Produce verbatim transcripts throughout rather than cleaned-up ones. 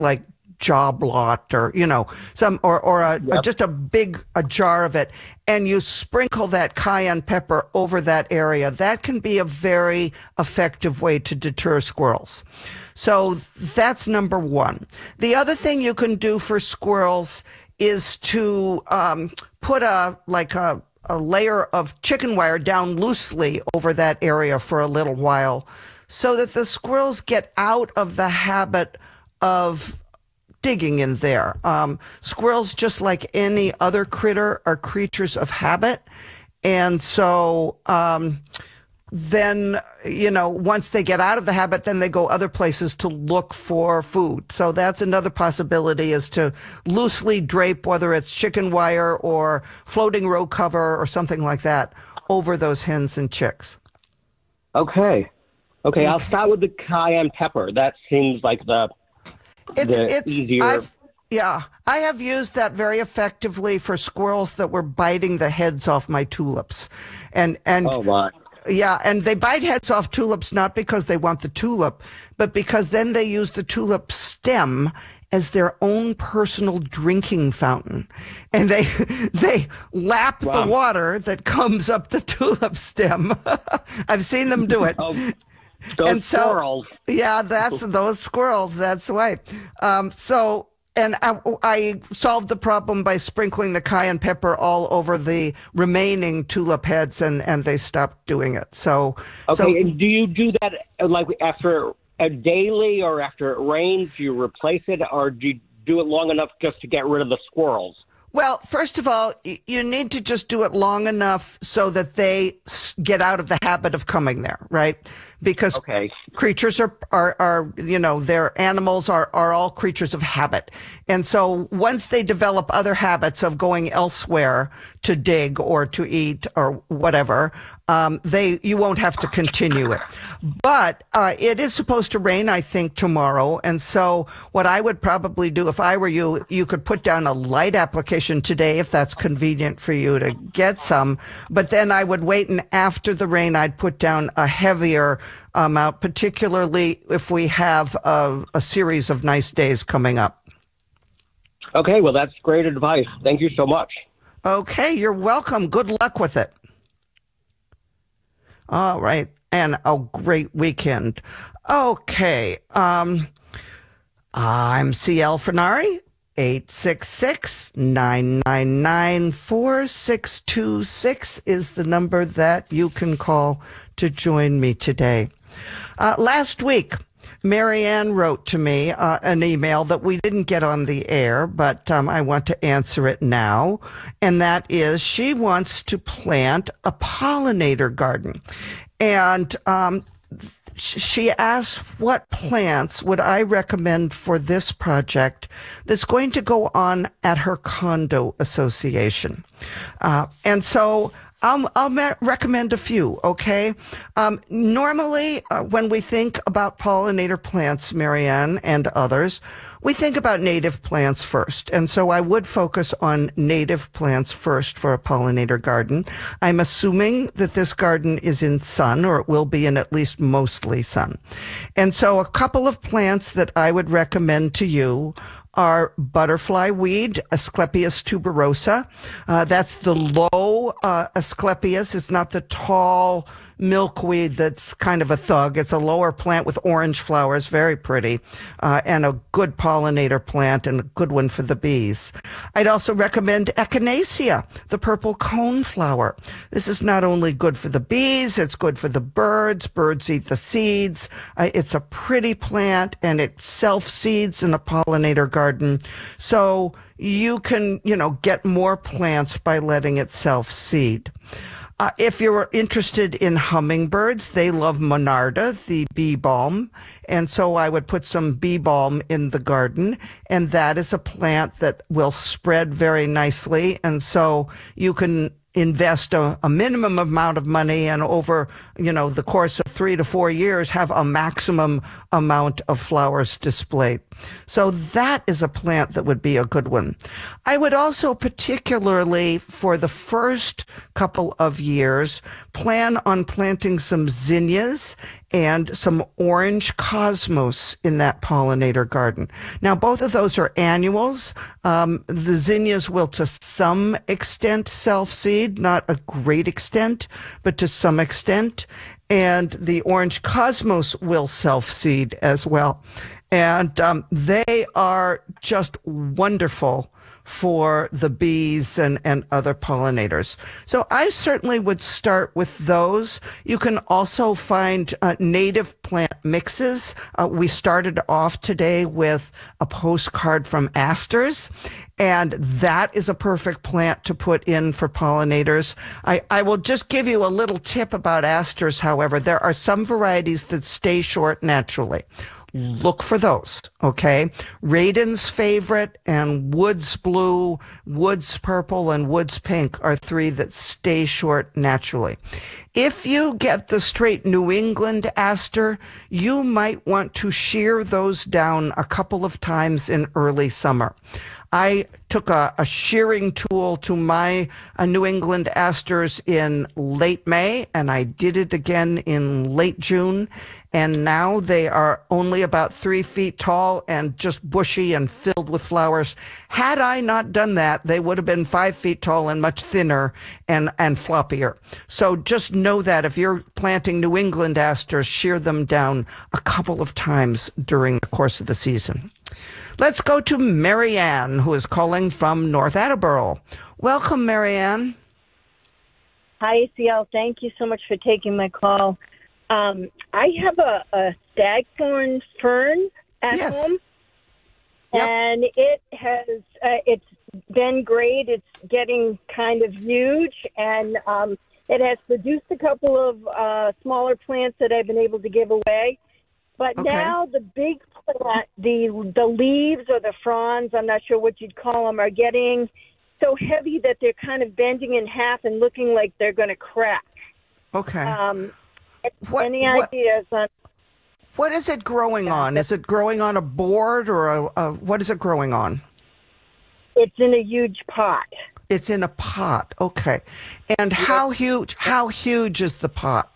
like job lot or, you know, some, or, or a, Yep. a, just a big, a jar of it, and you sprinkle that cayenne pepper over that area, that can be a very effective way to deter squirrels. So that's number one. The other thing you can do for squirrels is to um, put a, like a, a layer of chicken wire down loosely over that area for a little while so that the squirrels get out of the habit of digging in there. Um, squirrels, just like any other critter, are creatures of habit. And so um, then, you know, once they get out of the habit, then they go other places to look for food. So that's another possibility, is to loosely drape, whether it's chicken wire or floating row cover or something like that, over those hens and chicks. Okay. Okay, I'll start with the cayenne pepper. That seems like the It's, the it's, easier. I've, yeah, I have used that very effectively for squirrels that were biting the heads off my tulips. And, and, oh, my. yeah, and they bite heads off tulips not because they want the tulip, but because then they use the tulip stem as their own personal drinking fountain. And they, they lap Wow. the water that comes up the tulip stem. I've seen them do it. Oh. Those And so- squirrels. Yeah, that's those squirrels. That's right. Um, so, and I, I solved the problem by sprinkling the cayenne pepper all over the remaining tulip heads, and, and they stopped doing it. So, Okay, so and do you do that uh, like after a daily or after it rains, you replace it, or do you do it long enough just to get rid of the squirrels? well, first of all, y- you need to just do it long enough so that they s- get out of the habit of coming there, right? Because Okay. creatures are, are, are, you know, their animals are, are all creatures of habit. And so once they develop other habits of going elsewhere to dig or to eat or whatever, um, they, you won't have to continue it. But, uh, it is supposed to rain, I think, tomorrow. And so what I would probably do if I were you, you could put down a light application today if that's convenient for you to get some. But then I would wait, and after the rain, I'd put down a heavier amount, particularly if we have a, a series of nice days coming up. Okay, well, that's great advice. Thank you so much. Okay, you're welcome. Good luck with it. All right, and a great weekend. Okay, um, I'm C L Fernari. eight six six, nine nine nine, four six two six is the number that you can call to join me today. Uh, last week, Marianne wrote to me uh, an email that we didn't get on the air, but um, I want to answer it now. And that is, she wants to plant a pollinator garden. And um, she asked, what plants would I recommend for this project that's going to go on at her condo association? Uh, and so I'll, I'll ma- recommend a few, okay? Um, normally, uh, when we think about pollinator plants, Marianne and others, we think about native plants first. And so I would focus on native plants first for a pollinator garden. I'm assuming that this garden is in sun, or it will be in at least mostly sun. And so a couple of plants that I would recommend to you are butterfly weed, Asclepias tuberosa. Uh, that's the low uh, Asclepias. It's not the tall milkweed that's kind of a thug. It's a lower plant with orange flowers, very pretty, uh, and a good pollinator plant and a good one for the bees. I'd also recommend Echinacea, the purple cone flower. This is not only good for the bees, it's good for the birds. Birds eat the seeds. Uh, it's a pretty plant, and it self-seeds in a pollinator garden. So you can, you know, get more plants by letting it self-seed. Uh, if you're interested in hummingbirds, they love Monarda, the bee balm. And so I would put some bee balm in the garden. And that is a plant that will spread very nicely. And so you can invest a, a minimum amount of money, and over, you know, the course of three to four years, have a maximum amount of flowers displayed. So that is a plant that would be a good one. I would also, particularly for the first couple of years, plan on planting some zinnias and some orange cosmos in that pollinator garden. Now, both of those are annuals. Um, the zinnias will to some extent self-seed, not a great extent, but to some extent. And the orange cosmos will self-seed as well. And um, they are just wonderful for the bees and, and other pollinators. So I certainly would start with those. You can also find uh, native plant mixes. Uh, we started off today with a postcard from asters, and that is a perfect plant to put in for pollinators. I, I will just give you a little tip about asters, however. There are some varieties that stay short naturally. Look for those, okay? Radin's Favorite and Woods Blue, Woods Purple, and Woods Pink are three that stay short naturally. If you get the straight New England aster, you might want to shear those down a couple of times in early summer. I took a, a shearing tool to my uh, New England asters in late May, and I did it again in late June. And now they are only about three feet tall and just bushy and filled with flowers. Had I not done that, they would have been five feet tall and much thinner and, and floppier. So just know that if you're planting New England asters, shear them down a couple of times during the course of the season. Let's go to Marianne, who is calling from North Attleboro. Welcome, Marianne. Hi, C L. Thank you so much for taking my call. Um, I have a, a stagthorn fern at yes. home, yep. and it has uh, it's been great. It's getting kind of huge, and um, it has produced a couple of uh, smaller plants that I've been able to give away. But okay. now the big plant, the the leaves or the fronds, I'm not sure what you'd call them, are getting so heavy that they're kind of bending in half and looking like they're going to crack. Okay. Um, What, Any what, ideas on? What is it growing on? Is it growing on a board or a, a what is it growing on? It's in a huge pot. It's in a pot. Okay. And how huge? How huge is the pot?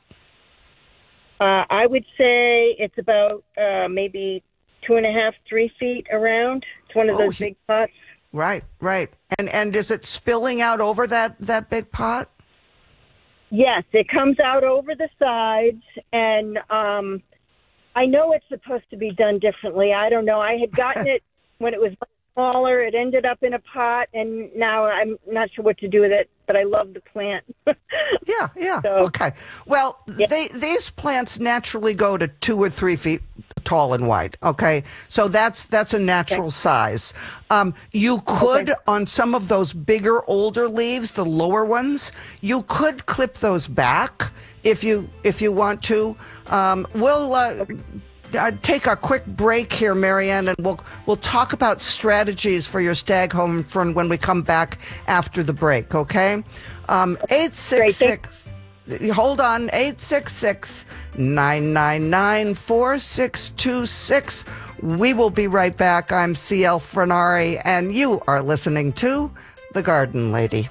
Uh, I would say it's about uh, maybe two and a half, three feet around. It's one of Oh, those he- big pots. Right, right. And and is it spilling out over that that big pot? Yes, it comes out over the sides, and um, I know it's supposed to be done differently. I don't know. I had gotten it when it was smaller. It ended up in a pot, and now I'm not sure what to do with it, but I love the plant. Yeah, yeah. So, okay. Well, yeah. they these plants naturally go to two or three feet tall and wide. Okay, so that's that's a natural okay. size. Um, you could okay. on some of those bigger, older leaves, the lower ones, you could clip those back if you if you want to. Um, we'll. Uh, Uh, take a quick break here, Marianne, and we'll we'll talk about strategies for your staghorn fern when we come back after the break, okay? Um, eight six six, hold on, eight six six, nine nine nine, four six two six. We will be right back. I'm C L Frenari, and you are listening to The Garden Lady.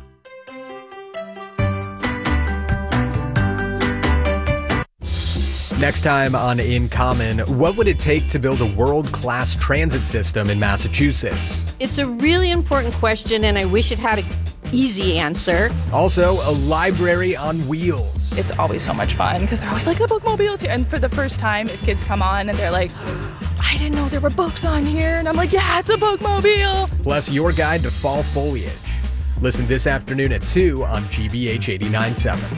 Next time on In Common, what would it take to build a world-class transit system in Massachusetts? It's a really important question, and I wish it had an easy answer. Also, a library on wheels. It's always so much fun because they're always like, the bookmobile's here. And for the first time, if kids come on and they're like, I didn't know there were books on here. And I'm like, yeah, it's a bookmobile. Plus, your guide to fall foliage. Listen this afternoon at two on G B H eighty-nine point seven.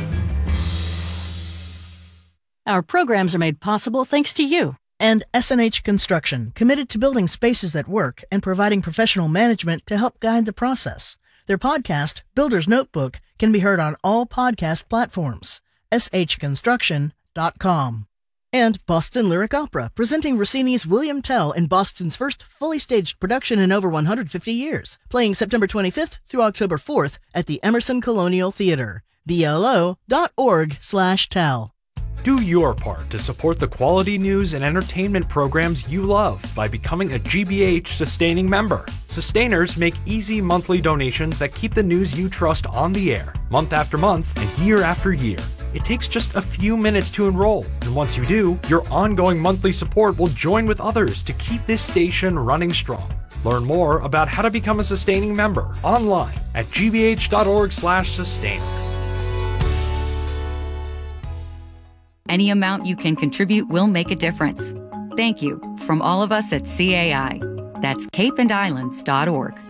Our programs are made possible thanks to you. And S and H Construction, committed to building spaces that work and providing professional management to help guide the process. Their podcast, Builder's Notebook, can be heard on all podcast platforms. S H construction dot com. And Boston Lyric Opera, presenting Rossini's William Tell in Boston's first fully staged production in over one hundred fifty years, playing September twenty-fifth through October fourth at the Emerson Colonial Theater. B L O dot org slash tell. Do your part to support the quality news and entertainment programs you love by becoming a G B H sustaining member. Sustainers make easy monthly donations that keep the news you trust on the air, month after month and year after year. It takes just a few minutes to enroll, and once you do, your ongoing monthly support will join with others to keep this station running strong. Learn more about how to become a sustaining member online at g b h dot org slash sustainer. Any amount you can contribute will make a difference. Thank you from all of us at C A I. That's cape and islands dot org.